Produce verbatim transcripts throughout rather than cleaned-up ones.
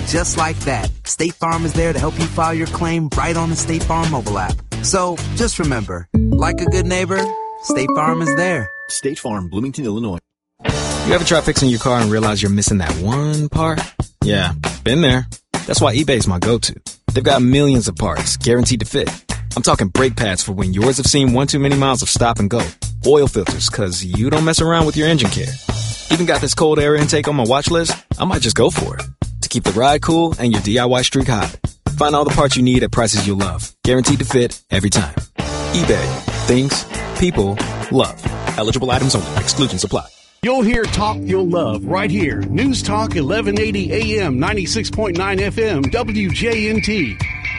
just like that. State Farm is there to help you file your claim right on the State Farm mobile app. So just remember, like a good neighbor, State Farm is there. State Farm, Bloomington, Illinois. You ever try fixing your car and realize you're missing that one part? Yeah, been there. That's why eBay's my go-to. They've got millions of parts, guaranteed to fit. I'm talking brake pads for when yours have seen one too many miles of stop and go. Oil filters, cause you don't mess around with your engine care. Even got this cold air intake on my watch list. I might just go for it. To keep the ride cool and your D I Y streak hot. Find all the parts you need at prices you'll love. Guaranteed to fit every time. eBay. Things people love. Eligible items only. Exclusions apply. You'll hear talk you'll love right here. News Talk eleven eighty A M, ninety-six point nine F M, W J N T.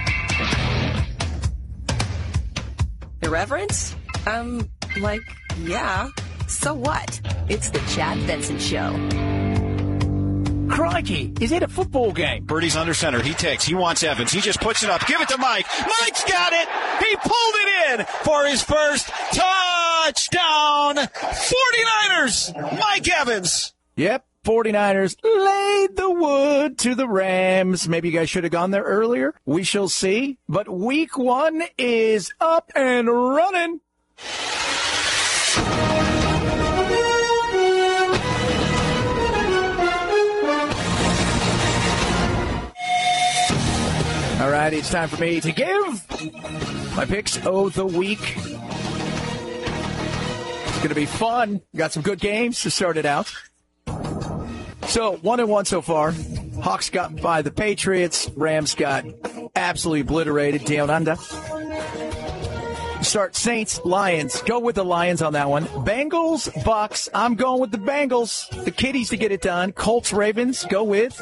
Irreverence? Um, like, yeah. So what? It's the Chad Benson Show. Crikey, is it a football game? Birdie's under center. He takes. He wants Evans. He just puts it up. Give it to Mike. Mike's got it. He pulled it in for his first touchdown. forty-niners. Mike Evans. Yep, forty-niners laid the wood to the Rams. Maybe you guys should have gone there earlier. We shall see. But week one is up and running. All right, it's time for me to give my picks of the week. It's going to be fun. Got some good games to start it out. So, one and one so far. Hawks got by the Patriots. Rams got absolutely obliterated down under. Start Saints, Lions. Go with the Lions on that one. Bengals, Bucks. I'm going with the Bengals. The Kitties to get it done. Colts, Ravens. Go with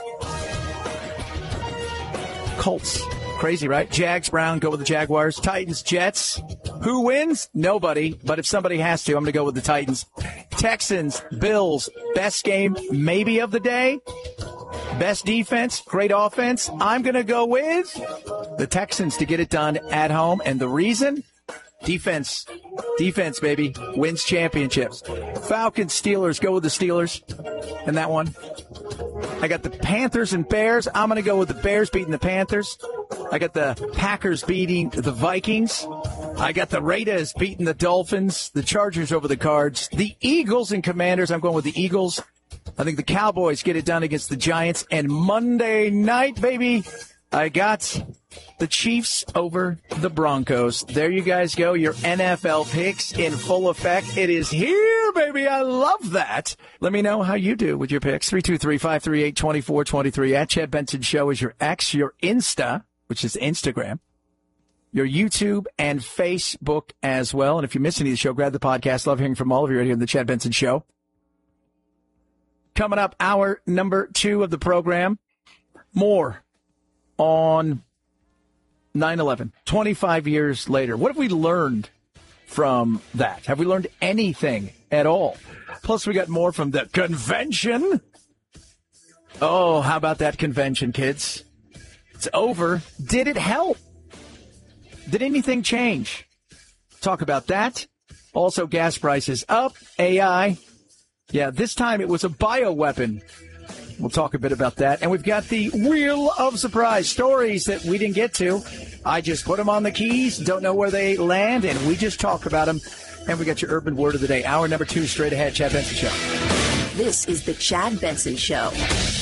Colts. Crazy, right? Jags, Brown, go with the Jaguars. Titans, Jets. Who wins? Nobody. But if somebody has to, I'm going to go with the Titans. Texans, Bills. Best game maybe of the day. Best defense, great offense. I'm going to go with the Texans to get it done at home. And the reason? Defense. Defense, baby. Wins championships. Falcons, Steelers. Go with the Steelers in that one. I got the Panthers and Bears. I'm going to go with the Bears beating the Panthers. I got the Packers beating the Vikings. I got the Raiders beating the Dolphins. The Chargers over the Cards. The Eagles and Commanders. I'm going with the Eagles. I think the Cowboys get it done against the Giants. And Monday night, baby, I got the Chiefs over the Broncos. There you guys go. Your N F L picks in full effect. It is here, baby. I love that. Let me know how you do with your picks. three two three, five three eight, two four two three. At Chad Benson Show is your X, your Insta, which is Instagram, your YouTube and Facebook as well. And if you miss any of the show, grab the podcast. Love hearing from all of you right here on the Chad Benson Show. Coming up, hour number two of the program. More on nine eleven, twenty-five years later. What have we learned from that? Have we learned anything at all? Plus, we got more from the convention. Oh, how about that convention, kids? It's over. Did it help? Did anything change? Talk about that. Also, gas prices up. A I. Yeah, this time it was a bioweapon. We'll talk a bit about that. And we've got the Wheel of Surprise, stories that we didn't get to. I just put them on the keys, don't know where they land, and we just talk about them. And we got your urban word of the day. Hour number two straight ahead, Chad Benson Show. This is the Chad Benson Show.